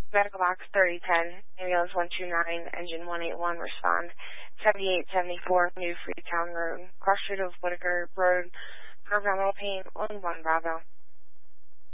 Medical Box 3010, ambulance 129, engine 181, respond. 7874 New Freetown Road, cross street of Whitaker Road, abdominal pain, 1 Bravo.